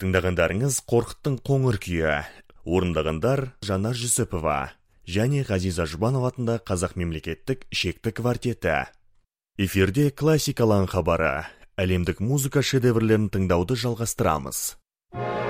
Тыңдағандарыңыз Қорқыттың қоңыр күйі. Орындағандар Жанар Жүсіпова және Ғазиза Жұбанов атындағы Қазақ мемлекеттік шекті квартеті. Эфирде классикалан хабары. Әлемдік музыка шедеврлерін тыңдауды жалғастырамыз.